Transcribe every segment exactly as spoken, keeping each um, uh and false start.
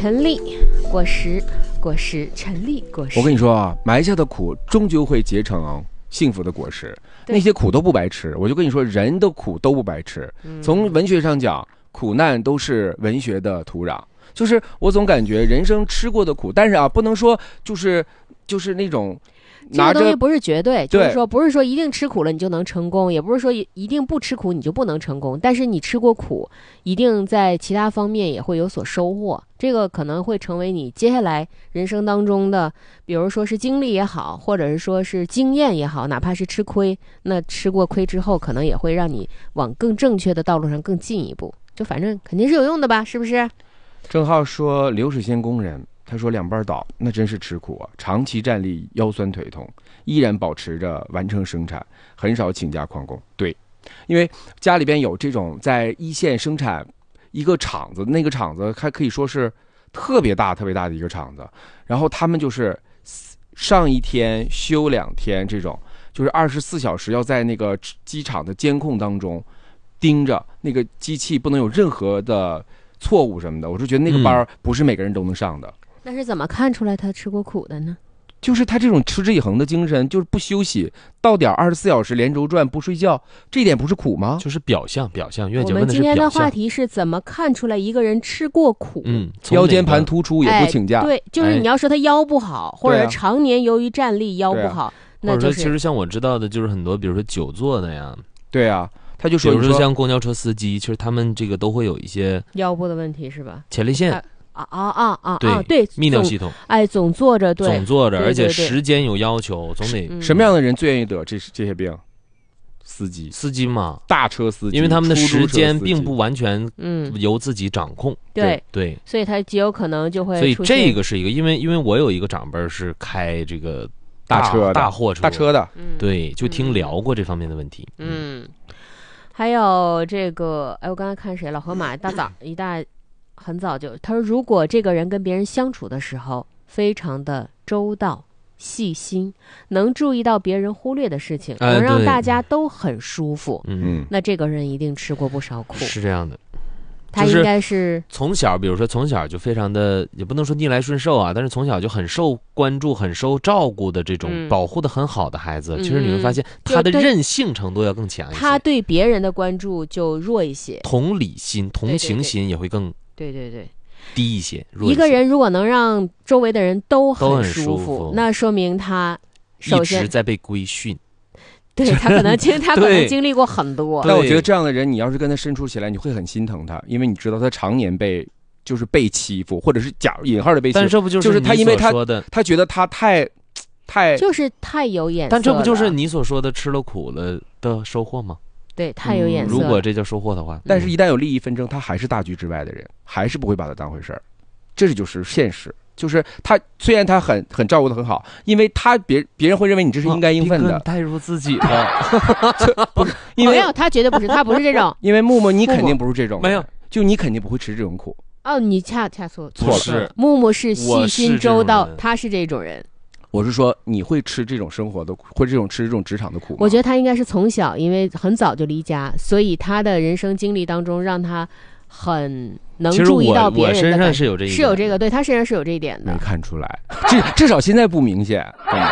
陈粒果实，果实陈粒果实。 我跟你说啊，埋下的苦终究会结成幸福的果实，那些苦都不白吃。我就跟你说，人的苦都不白吃。嗯、从文学上讲，苦难都是文学的土壤。就是我总感觉人生吃过的苦，但是啊，不能说就是就是那种。 这个东西不是绝对，就是说不是说一定吃苦了你就能成功，也不是说一定不吃苦你就不能成功，但是你吃过苦一定在其他方面也会有所收获，这个可能会成为你接下来人生当中的，比如说是经历也好，或者是说是经验也好，哪怕是吃亏，那吃过亏之后可能也会让你往更正确的道路上更进一步，就反正肯定是有用的吧，是不是？ 郑浩说流水线工人，他说两班倒那真是吃苦啊，长期站立腰酸腿痛，依然保持着完成生产，很少请假旷工。对，因为家里边有这种在一线生产一个厂子，那个厂子还可以说是特别大特别大的一个厂子，然后他们就是上一天休两天，这种就是二十四小时要在那个机场的监控当中盯着那个机器，不能有任何的错误什么的。我是觉得那个班不是每个人都能上的。嗯， 那是怎么看出来他吃过苦的呢？ 就是他这种持之以恒的精神，就是不休息，到点二十四小时连轴转不睡觉，这一点不是苦吗？ 就是表象，表象。月姐问的是表象。 我们今天的话题是怎么看出来一个人吃过苦？ 嗯， 腰间盘突出也不请假。 哎、对，就是你要说他腰不好，哎、或者常年由于站立腰不好，啊、那就是。 或者说，其实像我知道的，就是很多，比如说久坐的呀。 对啊。他就说， 比如说像公交车司机，其实他们这个都会有一些腰部的问题，是吧？ 前列腺。 啊啊啊啊！ 对对， 泌尿系统， 哎，总坐着，对， 总坐着， 对对对， 而且时间有要求，总得、 嗯。什么样的人最愿意得这这些病？司机， 司机嘛， 大车司机， 因为他们的时间并不完全由自己掌控， 嗯、对对， 所以他极有可能就会。 所以这个是一个，因为因为我有一个长辈是开这个大大车、 大货车、 大车的， 对，就听聊过这方面的问题， 嗯。嗯还有这个，哎，我刚才看谁，老河马大早一大很早就他说，如果这个人跟别人相处的时候非常的周到细心，能注意到别人忽略的事情， 哎、 能让大家都很舒服， 嗯， 那这个人一定吃过不少苦。 是这样的。 他应该是从小，比如说从小就非常的，也不能说逆来顺受啊，但是从小就很受关注、很受照顾的这种、嗯、保护的很好的孩子， 嗯、 其实你会发现他的韧性程度要更强一些， 他对别人的关注就弱一些， 同理心、同情心也会更对对对低一些。 一个人如果能让周围的人都很舒服， 都很舒服那说明他首先一直在被规训。 对，他可能经他可能经历过很多， 但我觉得这样的人，你要是跟他相处起来，你会很心疼他，因为你知道他常年被就是被欺负，或者是假引号的被欺负。 但这不就是就是他因为他说的， 他觉得他太太就是太有眼色了。 但这不就是你所说的吃了苦了的收获吗？ 对，太有眼色、嗯。 如果这叫收获的话， 但是一旦有利益纷争，他还是大局之外的人，还是不会把他当回事儿。这就是现实。就是他虽然他很很照顾的很好，因为他别别人会认为你这是应该应分的， 带入自己的， 不是因为、 哦、没有他绝对不是，他不是这种。 因为木木你肯定不是这种， 没有， 就你肯定不会吃这种苦。 哦，你恰恰错错了， 木木是细心周到，他是这种人。 我是说你会吃这种生活的苦，或者这种吃这种职场的苦吗？ 我觉得他应该是从小，因为很早就离家，所以他的人生经历当中让他很能注意到别人的。 我身上是有这一点， 是有这个，对他身上是有这一点的。 没看出来，至至少现在不明显。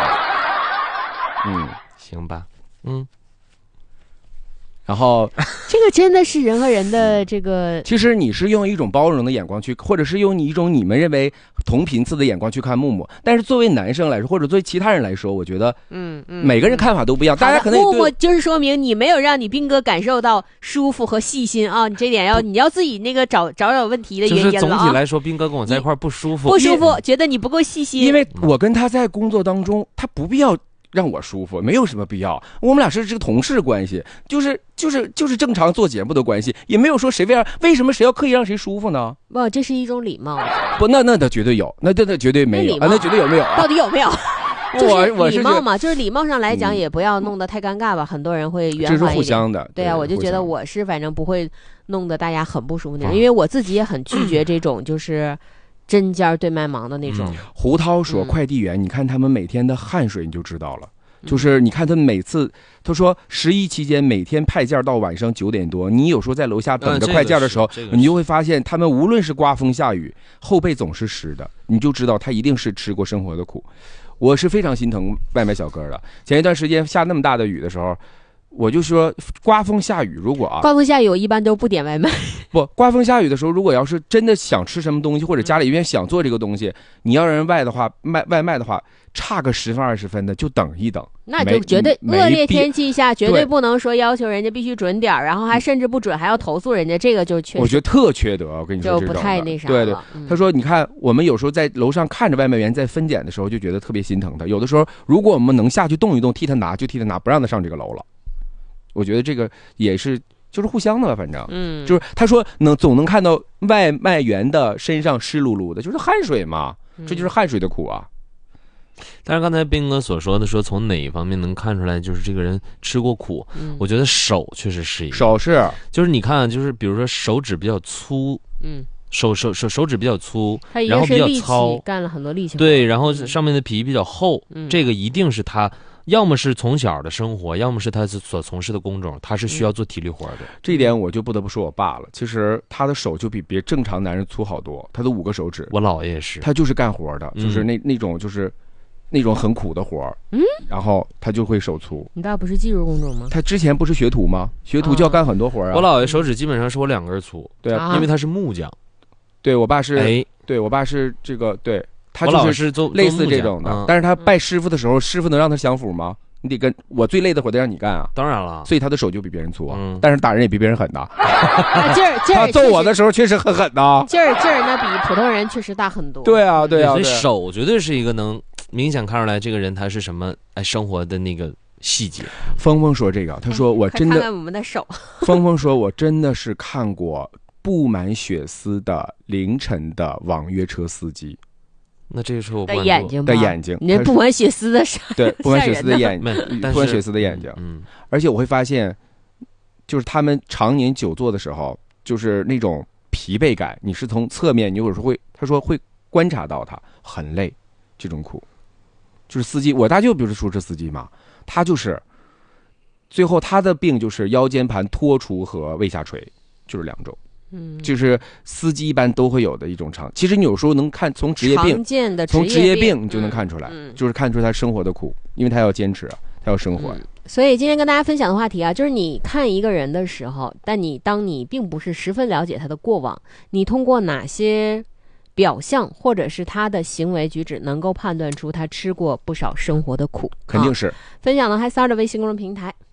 嗯， 行吧，嗯。 然后， 这个真的是人和人的这个。 其实你是用一种包容的眼光去，或者是用一种你们认为同频次的眼光去看木木。但是作为男生来说，或者作为其他人来说，我觉得， 嗯嗯， 每个人看法都不一样。大家可能木木就是说明你没有让你斌哥感受到舒服和细心啊，你这点要你要自己那个找找找问题的原因了啊。 就是总体来说，斌哥跟我在一块不舒服， 不舒服，觉得你不够细心。 因为我跟他在工作当中，他不必要让我舒服，没有什么必要。我们俩是这个同事关系，就是就是就是正常做节目的关系，也没有说谁为让为什么谁要刻意让谁舒服呢？ 不，这是一种礼貌。 不，那那那绝对有，那那那绝对没有啊，那绝对有没有、啊？ 到底有没有？ 我我是礼貌嘛，就是礼貌上来讲，也不要弄得太尴尬吧。嗯、很多人会圆滑一点， 这是互相的。 对啊，我就觉得我是反正不会弄得大家很不舒服那种，因为我自己也很拒绝这种就是针尖对麦芒的那种。 嗯、胡涛说，快递员、嗯，你看他们每天的汗水，你就知道了。 就是你看他每次，他说十一期间每天派件到晚上九点多，你有时候在楼下等着快件的时候， 嗯这个、 你就会发现他们无论是刮风下雨，后背总是湿的，你就知道他一定是吃过生活的苦。我是非常心疼外卖小哥的。前一段时间下那么大的雨的时候，我就说刮风下雨，如果啊， 刮风下雨我一般都不点外卖。 不，刮风下雨的时候，如果要是真的想吃什么东西，或者家里边想做这个东西，你要人外的话，卖外卖的话，差个十分二十分的就等一等。 那就绝对恶劣天气下，绝对不能说要求人家必须准点，然后还甚至不准还要投诉人家，这个就确实我觉得特缺德。我跟你说， 就不太那啥了。 对对，他说，你看我们有时候在楼上看着外卖员在分拣的时候，就觉得特别心疼他。有的时候，如果我们能下去动一动，替他拿，就替他拿，不让他上这个楼了。我觉得这个也是就是互相的吧，反正嗯，就是他说能总能看到外卖员的身上湿漉漉的，就是汗水嘛，这就是汗水的苦啊。 但是刚才斌哥所说的，说从哪一方面能看出来，就是这个人吃过苦？嗯、我觉得手确实是一个， 手是， 就是你看，就是比如说手指比较粗，嗯，手手手手指比较粗，然后比较糙， 干了很多力气， 对，然后上面的皮比较厚，嗯、这个一定是他。要么是从小的生活，要么是他所从事的工种，他是需要做体力活的。 嗯、这一点我就不得不说我爸了。其实他的手就比别正常男人粗好多，他的五个手指。 我姥爷也是， 他就是干活的，嗯、就是那那种就是那种很苦的活儿。嗯，然后他就会手粗。 你爸不是技术工种吗？ 他之前不是学徒吗？学徒就要干很多活啊。 我姥爷手指基本上是我两根粗， 对啊，因为他是木匠。 对我爸是， 哎， 对我爸是这个对。他就是类似这种的，但是他拜师傅的时候，师傅能让他享福吗？你得跟我最累的活得让你干啊！ 当然了， 所以他的手就比别人粗啊，嗯、但是打人也比别人狠呐。 劲儿劲儿， 他揍我的时候确实很狠呐。 劲儿劲儿，那比普通人确实大很多。 对啊，对啊， 所以手绝对是一个能明显看出来这个人他是什么哎生活的那个细节。 峰峰说这个，他说我真的， 看看我们的手。 峰峰说我真的是看过布满血丝的凌晨的网约车司机。 那这个时候的眼睛的眼睛， 你这布满血丝的啥？ 对，布满血丝的眼睛，布满血丝的眼睛。嗯，而且我会发现，就是他们常年久坐的时候，就是那种疲惫感，你是从侧面，你有时候会，他说会观察到他很累，这种苦。就是司机，我大舅不是出租车司机嘛，他就是最后他的病就是腰间盘脱除和胃下垂，就是两种。嗯，就是司机一般都会有的一种常，其实你有时候能看从职业病， 常见的从职业病你就能看出来，嗯、就是看出他生活的苦，因为他要坚持啊，他要生活。嗯、 所以今天跟大家分享的话题啊，就是你看一个人的时候，但你当你并不是十分了解他的过往，你通过哪些表象或者是他的行为举止，能够判断出他吃过不少生活的苦？ 肯定是。 啊、分享了嗨三儿的微信公众平台。